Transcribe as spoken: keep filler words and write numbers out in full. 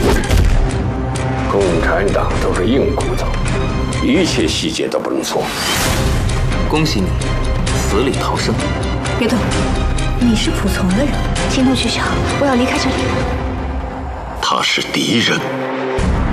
共产党都是硬骨头，一切细节都不能错。 恭喜你，死里逃生。 别动，你是仆从的人，行动取消，我要离开这里。 他是敌人。